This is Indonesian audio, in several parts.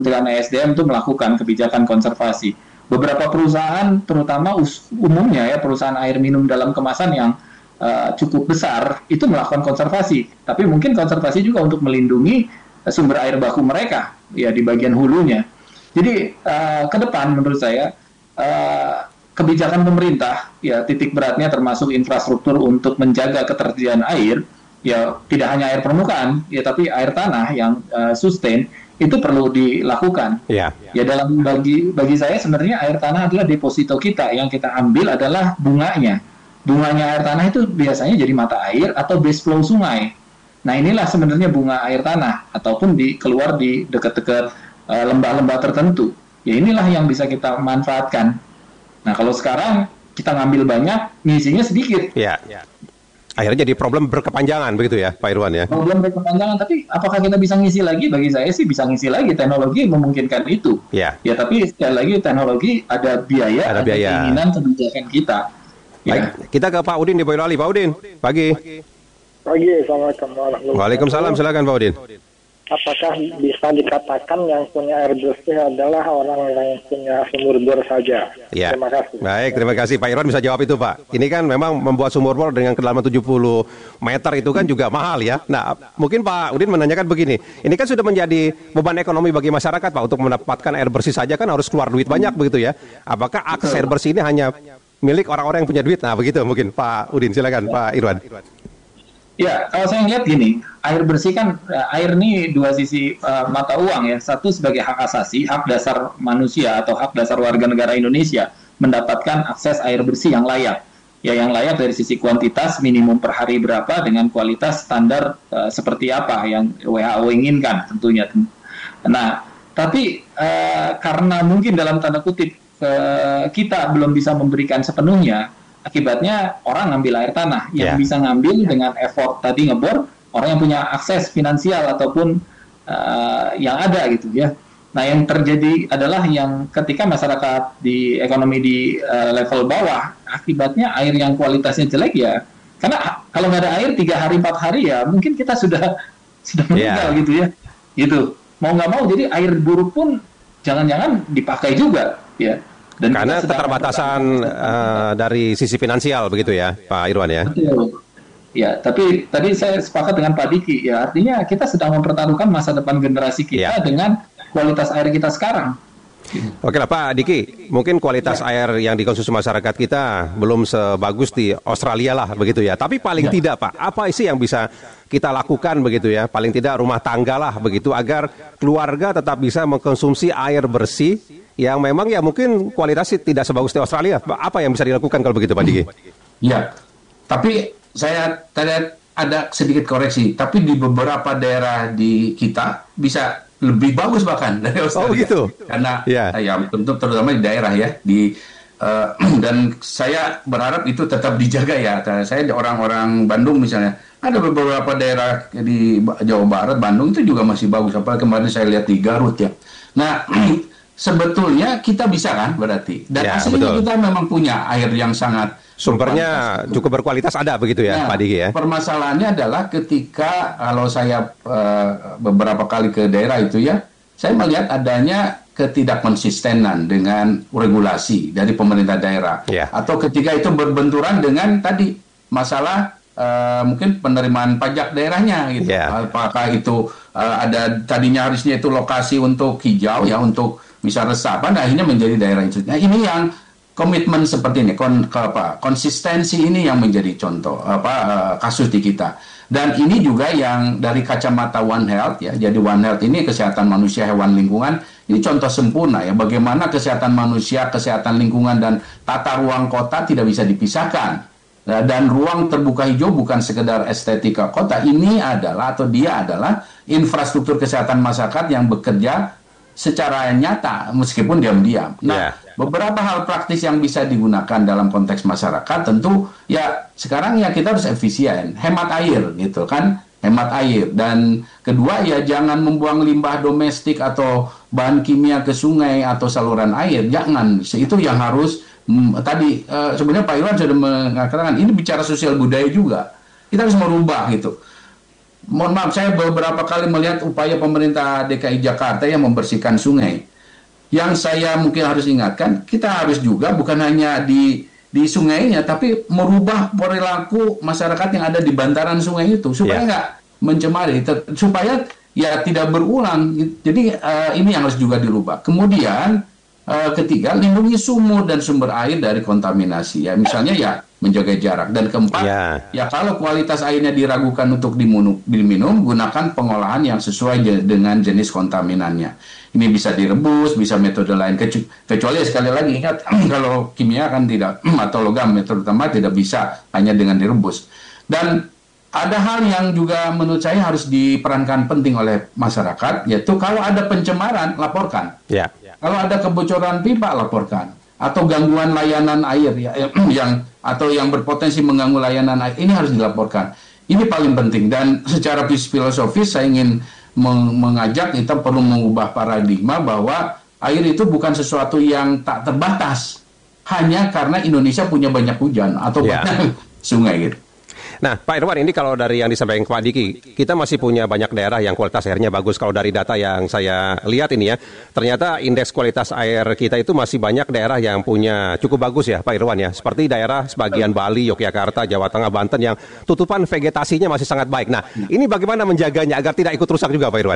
Kementerian ESDM itu melakukan kebijakan konservasi. Beberapa perusahaan, terutama umumnya ya perusahaan air minum dalam kemasan yang cukup besar, itu melakukan konservasi. Tapi mungkin konservasi juga untuk melindungi sumber air baku mereka ya di bagian hulunya. Jadi ke depan menurut saya kebijakan pemerintah ya titik beratnya termasuk infrastruktur untuk menjaga ketersediaan air ya tidak hanya air permukaan ya tapi air tanah yang sustain itu perlu dilakukan. Ya dalam bagi saya sebenarnya air tanah adalah deposito kita yang kita ambil adalah bunganya. Bunganya air tanah itu biasanya jadi mata air atau base flow sungai. Nah inilah sebenarnya bunga air tanah ataupun keluar di dekat-dekat lembah-lembah tertentu. Ya inilah yang bisa kita manfaatkan. Nah kalau sekarang kita ngambil banyak, ngisinya sedikit. Akhirnya jadi problem berkepanjangan begitu ya Pak Irwan ya. Problem berkepanjangan, tapi apakah kita bisa ngisi lagi? Bagi saya sih bisa ngisi lagi, teknologi memungkinkan itu. Ya tapi sekali lagi teknologi ada biaya, ada keinginan kebijakan kita. Baik, kita ke Pak Udin di Boyolali. Pak Udin, pagi. Pagi, Assalamualaikum warahmatullahi wabarakatuh. Waalaikumsalam, silakan Pak Udin. Apakah bisa dikatakan yang punya air bersih adalah orang yang punya sumur bor saja? Terima kasih. Baik, terima kasih. Pak Irwan bisa jawab itu, Pak. Ini kan memang membuat sumur bor dengan kedalaman 70 meter itu kan juga mahal ya. Nah, mungkin Pak Udin menanyakan begini. Ini kan sudah menjadi beban ekonomi bagi masyarakat, Pak. Untuk mendapatkan air bersih saja kan harus keluar duit banyak begitu ya. Apakah akses air bersih ini hanya milik orang-orang yang punya duit? Nah, begitu mungkin Pak Udin. Silakan Pak Irwan. Ya, kalau saya lihat gini, air bersih kan, air ini dua sisi mata uang ya. Satu sebagai hak asasi, hak dasar manusia atau hak dasar warga negara Indonesia mendapatkan akses air bersih yang layak. Ya, yang layak dari sisi kuantitas minimum per hari berapa dengan kualitas standar seperti apa yang WHO inginkan tentunya. Nah, tapi karena mungkin dalam tanda kutip kita belum bisa memberikan sepenuhnya, akibatnya orang ngambil air tanah yang bisa ngambil dengan effort tadi ngebor orang yang punya akses finansial ataupun yang ada gitu ya. Nah yang terjadi adalah yang ketika masyarakat di ekonomi di level bawah akibatnya air yang kualitasnya jelek ya karena kalau nggak ada air 3 hari 4 hari ya mungkin kita sudah meninggal gitu ya gitu mau nggak mau jadi air buruk pun jangan-jangan dipakai juga ya. Dan karena keterbatasan dari sisi finansial begitu ya Pak Irwan ya. Betul. Ya, tapi tadi saya sepakat dengan Pak Diki ya artinya kita sedang mempertaruhkan masa depan generasi kita dengan kualitas air kita sekarang. Oke lah Pak Diki, mungkin kualitas air yang dikonsumsi masyarakat kita belum sebagus di Australia lah begitu ya. Tapi paling tidak Pak, apa sih yang bisa kita lakukan begitu ya? Paling tidak rumah tangga lah begitu agar keluarga tetap bisa mengkonsumsi air bersih yang memang ya mungkin kualitasnya tidak sebagus di Australia. Apa yang bisa dilakukan kalau begitu Pak Diki? Ya, tapi saya tadi ada sedikit koreksi. Tapi di beberapa daerah di kita bisa lebih bagus bahkan dari Australia. Oh gitu. Karena ya tentu terutama di daerah ya dan saya berharap itu tetap dijaga ya. Saya orang-orang Bandung misalnya ada beberapa daerah di Jawa Barat, Bandung itu juga masih bagus. Apalagi kemarin saya lihat di Garut ya. Nah sebetulnya kita bisa kan berarti dan aslinya kita memang punya air yang sangat sumbernya cukup berkualitas ada begitu ya Pak Diki ya. Permasalahannya adalah ketika kalau saya beberapa kali ke daerah itu ya, saya melihat adanya ketidakkonsistenan dengan regulasi dari pemerintah daerah. Atau ketika itu berbenturan dengan tadi masalah mungkin penerimaan pajak daerahnya gitu. Apakah itu ada tadinya harusnya itu lokasi untuk hijau ya untuk misal resapan, akhirnya menjadi daerah itu. Nah ini yang komitmen seperti ini, konsistensi ini yang menjadi contoh kasus di kita. Dan ini juga yang dari kacamata One Health ya. Jadi One Health ini kesehatan manusia, hewan, lingkungan. Ini contoh sempurna ya. Bagaimana kesehatan manusia, kesehatan lingkungan dan tata ruang kota tidak bisa dipisahkan. Dan ruang terbuka hijau bukan sekedar estetika kota. Ini adalah atau dia adalah infrastruktur kesehatan masyarakat yang bekerja secara nyata meskipun diam-diam. Nah, beberapa hal praktis yang bisa digunakan dalam konteks masyarakat tentu ya sekarang ya kita harus efisien, hemat air gitu kan, hemat air. Dan kedua ya jangan membuang limbah domestik atau bahan kimia ke sungai atau saluran air, jangan. Itu yang harus tadi sebenarnya Pak Irwan sudah mengatakan ini bicara sosial budaya juga. Kita harus merubah gitu. mohon maaf, saya beberapa kali melihat upaya pemerintah DKI Jakarta yang membersihkan sungai. Yang saya mungkin harus ingatkan, kita harus juga bukan hanya di sungainya, tapi merubah perilaku masyarakat yang ada di bantaran sungai itu supaya nggak mencemari, supaya ya tidak berulang. Jadi ini yang harus juga dirubah. Kemudian ketiga, lindungi sumur dan sumber air dari kontaminasi. Ya misalnya ya menjaga jarak. Dan keempat, ya kalau kualitas airnya diragukan untuk diminum, gunakan pengolahan yang sesuai dengan jenis kontaminannya. Ini bisa direbus, bisa metode lain. Kecuali sekali lagi ingat, kalau kimia kan tidak, atau logam terutama tidak bisa hanya dengan direbus. Dan ada hal yang juga menurut saya harus diperankan penting oleh masyarakat, yaitu kalau ada pencemaran, laporkan. Kalau ada kebocoran pipa, laporkan. Atau gangguan layanan air atau yang berpotensi mengganggu layanan air, ini harus dilaporkan. Ini paling penting. Dan secara filosofis saya ingin mengajak kita perlu mengubah paradigma bahwa air itu bukan sesuatu yang tak terbatas hanya karena Indonesia punya banyak hujan atau banyak sungai gitu. Nah, Pak Irwan, ini kalau dari yang disampaikan Pak Diki, kita masih punya banyak daerah yang kualitas airnya bagus. Kalau dari data yang saya lihat ini ya, ternyata indeks kualitas air kita itu masih banyak daerah yang punya cukup bagus ya, Pak Irwan ya. Seperti daerah sebagian Bali, Yogyakarta, Jawa Tengah, Banten yang tutupan vegetasinya masih sangat baik. Nah, ini bagaimana menjaganya agar tidak ikut rusak juga, Pak Irwan?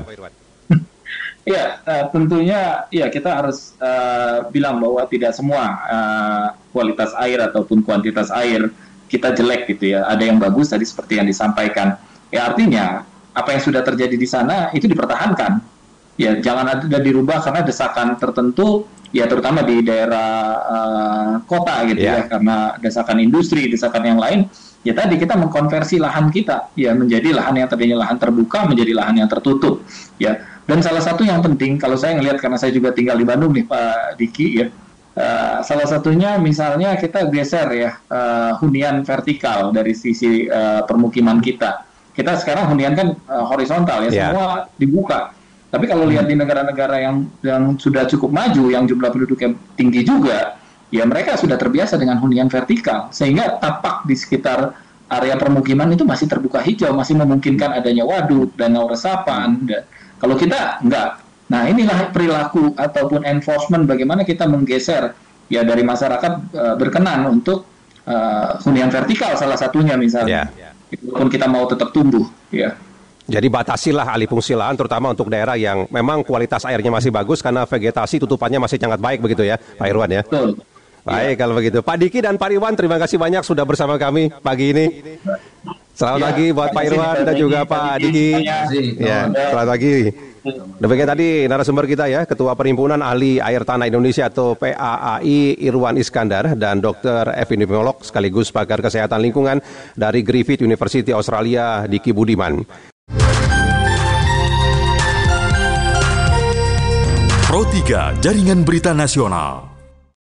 Ya, tentunya ya kita harus bilang bahwa tidak semua kualitas air ataupun kuantitas air kita jelek gitu ya. Ada yang bagus tadi seperti yang disampaikan. Ya artinya apa yang sudah terjadi di sana itu dipertahankan. Ya jangan ada dirubah karena desakan tertentu ya terutama di daerah kota gitu ya karena desakan industri, desakan yang lain. Ya tadi kita mengkonversi lahan kita ya menjadi lahan yang tadinya lahan terbuka menjadi lahan yang tertutup ya. Dan salah satu yang penting kalau saya ngelihat karena saya juga tinggal di Bandung nih Pak Diki ya. Salah satunya misalnya kita geser ya hunian vertikal dari sisi permukiman kita. Kita sekarang hunian kan horizontal ya semua dibuka. Tapi kalau lihat di negara-negara yang sudah cukup maju, yang jumlah penduduknya tinggi juga, ya mereka sudah terbiasa dengan hunian vertikal sehingga tapak di sekitar area permukiman itu masih terbuka hijau, masih memungkinkan adanya waduk, danau resapan. Kalau kita enggak. Nah inilah perilaku ataupun enforcement bagaimana kita menggeser ya dari masyarakat berkenan untuk hunian vertikal salah satunya misalnya. Walaupun kita mau tetap tumbuh ya. Jadi batasilah alih fungsi lahan terutama untuk daerah yang memang kualitas airnya masih bagus karena vegetasi tutupannya masih sangat baik begitu ya Pak Irwan ya. Betul. Baik kalau begitu. Pak Diki dan Pak Irwan terima kasih banyak sudah bersama kami pagi ini. Selamat pagi buat Pak Irwan dan juga Pak Diki. Ya, selamat pagi. Demikian tadi narasumber kita ya, Ketua Perhimpunan Ahli Air Tanah Indonesia atau PAAI Irwan Iskandar dan Dr. Epidemiolog sekaligus pakar kesehatan lingkungan dari Griffith University Australia Diki Budiman. Pro 3 Jaringan Berita Nasional.